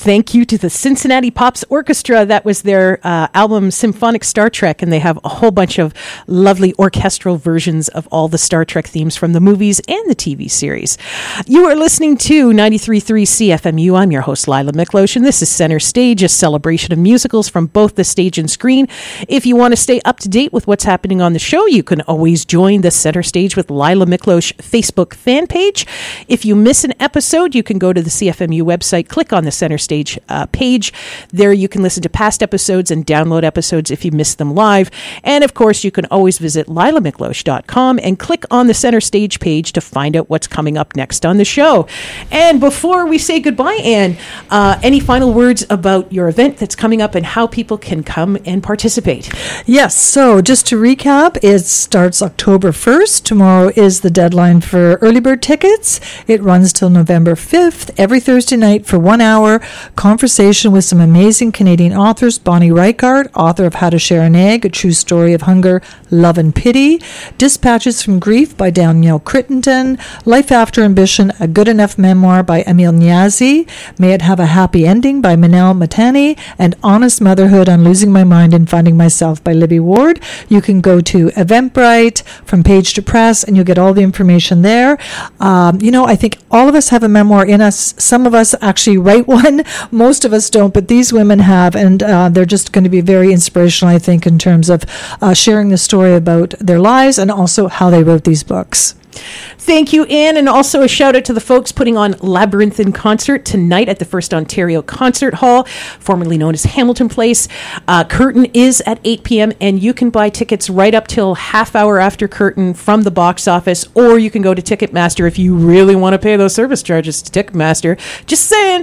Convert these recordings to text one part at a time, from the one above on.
thank you to the Cincinnati Pops Orchestra. That was their album Symphonic Star Trek, and they have a whole bunch of lovely orchestral versions of all the Star Trek themes from the movies and the TV series. You are listening to 93.3 CFMU. I'm your host, Lila Miklosh, and this is Center Stage, a celebration of musicals from both the stage and screen. If you want to stay up to date with what's happening on the show, you can always join the Center Stage with Lila Miklosh Facebook fan page. If you miss an episode, you can go to the CFMU website, click on the Center Stage page. There you can listen to past episodes and download episodes if you missed them live. And of course, you can always visit lilamiklosh.com and click on the Center Stage page to find out what's coming up next on the show. And before we say goodbye, Anne, any final words about your event that's coming up and how people can come and participate? Yes, so just to recap, it starts October 1st. Tomorrow is the deadline for early bird tickets. It runs till November 5th, every Thursday night for 1 hour. Conversation with some amazing Canadian authors. Bonnie Reichart, author of How to Share an Egg, A True Story of Hunger, Love and Pity. Dispatches from Grief by Danielle Crittenden. Life After Ambition, A Good Enough Memoir by Emil Niazi. May It Have a Happy Ending by Manel Matani. And Honest Motherhood on Losing My Mind and Finding Myself by Libby Ward. You can go to Eventbrite from Page to Press and you'll get all the information there. I think all of us have a memoir in us. Some of us actually write one. Most of us don't, but these women have, and they're just going to be very inspirational, I think, in terms of sharing the story about their lives and also how they wrote these books. Thank you, Anne, and also a shout out to the folks putting on Labyrinth in Concert tonight at the First Ontario Concert Hall, formerly known as Hamilton Place. Curtain is at 8 p.m., and you can buy tickets right up till half hour after curtain from the box office, or you can go to Ticketmaster if you really want to pay those service charges to Ticketmaster. Just saying.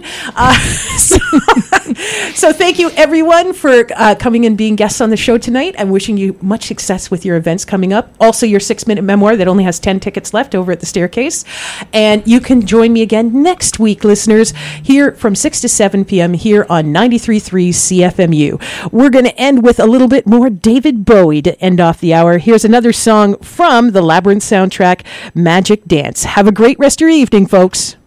So thank you, everyone, for coming and being guests on the show tonight. I'm wishing you much success with your events coming up. Also, your 6-minute memoir that only has 10 tickets left over at the Staircase. And you can join me again next week, listeners, here from 6 to 7 p.m. here on 93.3 CFMU. We're going to end with a little bit more David Bowie to end off the hour. Here's another song from the Labyrinth soundtrack, Magic Dance. Have a great rest of your evening, folks.